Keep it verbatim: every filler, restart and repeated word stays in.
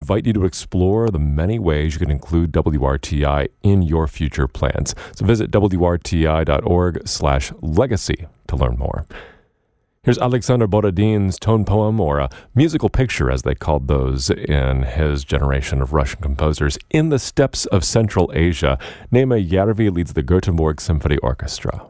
invite you to explore the many ways you can include W R T I in your future plans. So visit W R T I dot org slash legacy to learn more. Here's Alexander Borodin's tone poem, or a musical picture as they called those in his generation of Russian composers. In the Steppes of Central Asia, Nema Järvi leads the Göteborg Symphony Orchestra.